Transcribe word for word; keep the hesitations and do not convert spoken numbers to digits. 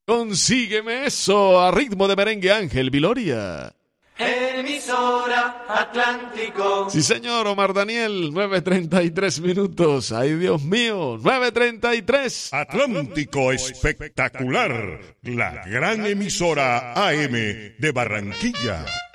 Consígueme eso a ritmo de merengue Ángel Viloria. Emisora Atlántico. Sí, señor, Omar Daniel, nueve treinta y tres minutos. Ay, Dios mío, nueve treinta y tres. Atlántico Espectacular, la gran emisora A M de Barranquilla.